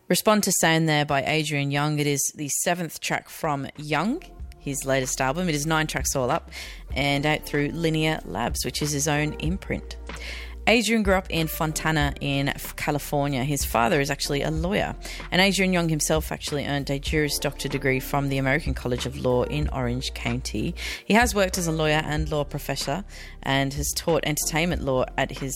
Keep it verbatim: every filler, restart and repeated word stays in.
Respond to Saying There by Adrian Young. It is the seventh track from Young, his latest album. It is nine tracks all up and out through Linear Labs, which is his own imprint. Adrian grew up in Fontana in California. His father is actually a lawyer, and Adrian Young himself actually earned a Juris Doctor degree from the American College of Law in Orange County. He has worked as a lawyer and law professor and has taught entertainment law at his